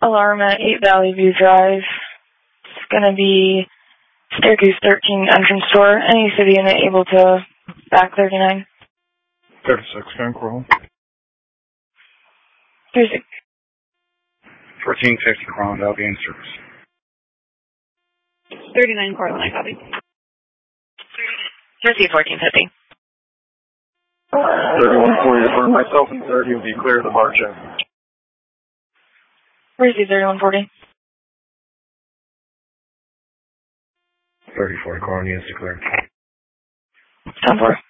Alarm at 8 Valley View Drive. It's going to be Staircase 13 entrance door. Any city unit able to back 39? 36, can call. 36. 1450 Coral, I'll be in service. 39 Coral, I copy. Proceed 1450. 3140 for myself and 30 will be clear to march in. Proceed 3140. 3040 Coral, units declared. 10-4.